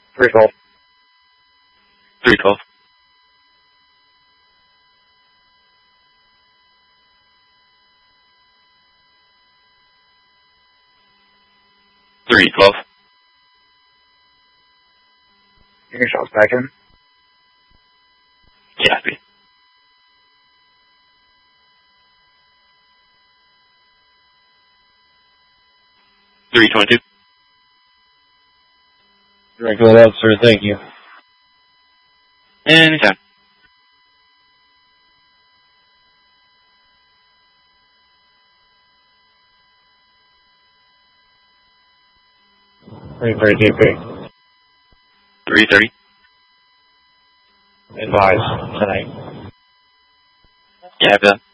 312. 312. Your shots back in. Copy. 322. Direct that out, sir. Thank you. Anytime. Very DP. 330. Advise tonight. Copy that.